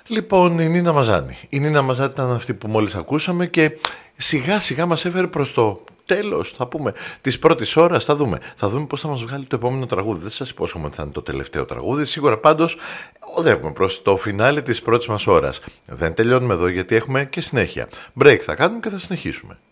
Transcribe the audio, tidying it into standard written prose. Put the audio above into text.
Λοιπόν, η Νίνα Μαζάνη. Η Νίνα Μαζάνη ήταν αυτή που μόλις ακούσαμε και σιγά σιγά μας έφερε προς το τέλος, θα πούμε, της πρώτης ώρας. Θα δούμε πώς θα μας βγάλει το επόμενο τραγούδι. Δεν σας υπόσχομαι ότι θα είναι το τελευταίο τραγούδι. Σίγουρα πάντως οδεύουμε προς το φινάλε της πρώτης μας ώρας. Δεν τελειώνουμε εδώ γιατί έχουμε και συνέχεια. Break θα κάνουμε και θα συνεχίσουμε.